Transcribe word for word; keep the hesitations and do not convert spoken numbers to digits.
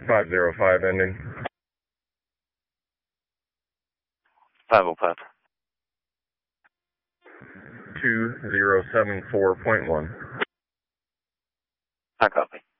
five zero five ending. five oh five. two zero seven four point one. I copy.